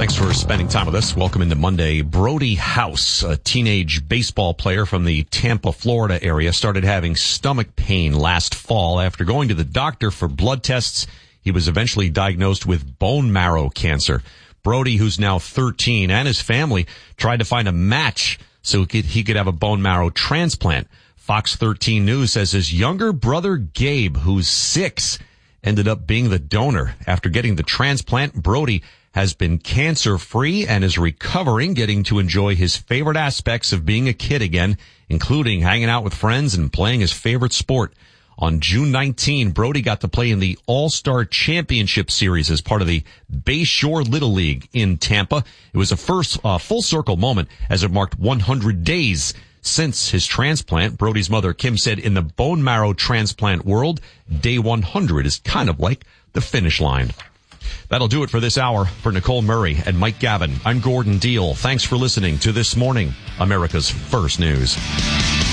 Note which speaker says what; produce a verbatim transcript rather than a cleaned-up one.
Speaker 1: Thanks for spending time with us. Welcome into Monday. Brody House, a teenage baseball player from the Tampa, Florida area, started having stomach pain last fall. After going to the doctor for blood tests, he was eventually diagnosed with bone marrow cancer. Brody, who's now thirteen, and his family tried to find a match so he could, he could have a bone marrow transplant. Fox thirteen News says his younger brother, Gabe, who's six, ended up being the donor. After getting the transplant, Brody has been cancer-free and is recovering, getting to enjoy his favorite aspects of being a kid again, including hanging out with friends and playing his favorite sport. On June nineteenth, Brody got to play in the All-Star Championship Series as part of the Bayshore Little League in Tampa. It was a first uh, full-circle moment as it marked one hundred days since his transplant. Brody's mother, Kim, said in the bone marrow transplant world, day one hundred is kind of like the finish line. That'll do it for this hour. For Nicole Murray and Mike Gavin, I'm Gordon Deal. Thanks for listening to This Morning, America's First News.